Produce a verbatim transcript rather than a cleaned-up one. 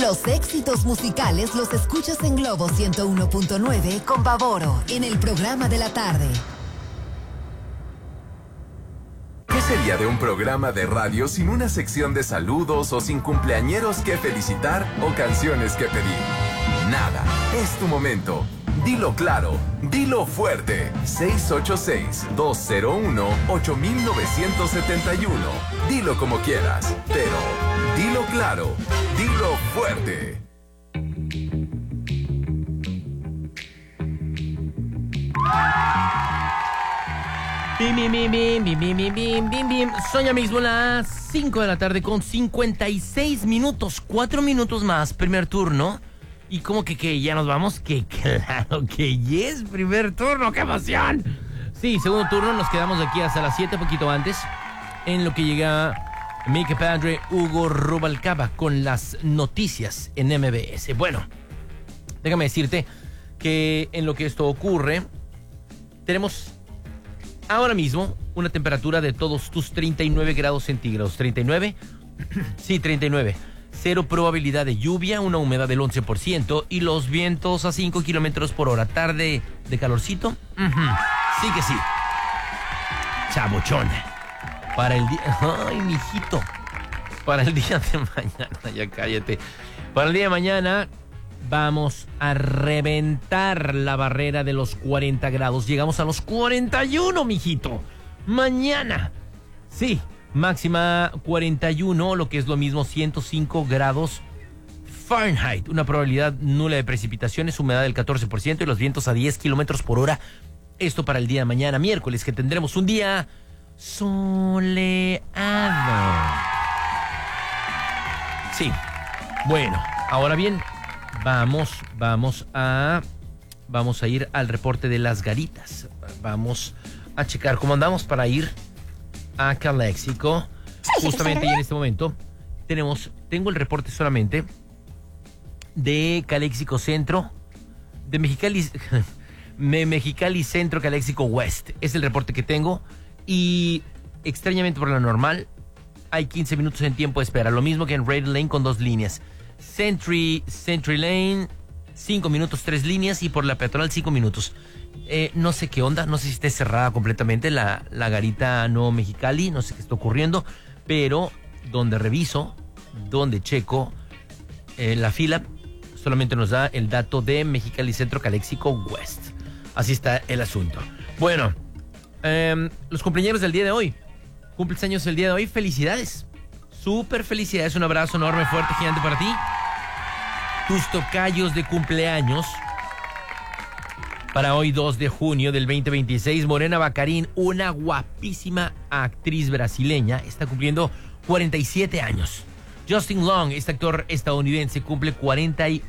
Los éxitos musicales los escuchas en Globo ciento uno punto nueve con Pavoro en el programa de la tarde. ¿Qué sería de un programa de radio sin una sección de saludos o sin cumpleañeros que felicitar o canciones que pedir? Nada, es tu momento. Dilo claro, dilo fuerte. seis ocho seis, dos cero uno, ocho nueve siete uno. Dilo como quieras, pero dilo claro, dilo fuerte. Bim, bim, bim, bim, bim, bim, bim, bim, bim, bim. Son ya mismo las cinco de la tarde con cincuenta y seis minutos. Cuatro minutos más, primer turno. ¿Y cómo que, que ya nos vamos? Que claro que yes, primer turno, ¡qué emoción! Sí, segundo turno, nos quedamos aquí hasta las siete, poquito antes, en lo que llega Mike Padre, Hugo Rubalcaba con las noticias en M B S. Bueno, déjame decirte que en lo que esto ocurre, tenemos ahora mismo una temperatura de todos tus treinta y nueve grados centígrados. ¿treinta y nueve? Sí, treinta y nueve. Cero probabilidad de lluvia, una humedad del once por ciento y los vientos a cinco kilómetros por hora. Tarde de calorcito. Uh-huh. Sí que sí. Chabochón. Para el día... Ay, mijito. Para el día de mañana, ya cállate. Para el día de mañana vamos a reventar la barrera de los cuarenta grados. Llegamos a los cuarenta y uno, mijito. Mañana. Sí. Máxima cuarenta y uno, lo que es lo mismo ciento cinco grados Fahrenheit. Una probabilidad nula de precipitaciones, humedad del catorce por ciento y los vientos a diez kilómetros por hora. Esto para el día de mañana, miércoles, que tendremos un día soleado. Sí. Bueno, ahora bien, vamos, vamos a, vamos a ir al reporte de las garitas. Vamos a checar cómo andamos para ir a Calexico. Justamente y en este momento tenemos, tengo el reporte solamente de Calexico Centro, de Mexicali, Mexicali Centro, Calexico West. Es el reporte que tengo y extrañamente por lo normal hay quince minutos en tiempo de espera. Lo mismo que en Red Lane con dos líneas. Century, Century Lane, cinco minutos, tres líneas y por la peatonal cinco minutos. Eh, no sé qué onda, no sé si esté cerrada completamente la, la garita Nuevo Mexicali, no sé qué está ocurriendo, pero donde reviso, donde checo eh, la fila, solamente nos da el dato de Mexicali Centro, Calexico West. Así está el asunto. Bueno, eh, los cumpleaños del día de hoy, cumples años el día de hoy, felicidades, súper felicidades, un abrazo enorme, fuerte, gigante para ti. Tus tocayos de cumpleaños. Para hoy, dos de junio del veinte veintiséis, Morena Baccarin, una guapísima actriz brasileña, está cumpliendo cuarenta y siete años. Justin Long, este actor estadounidense, cumple cuarenta y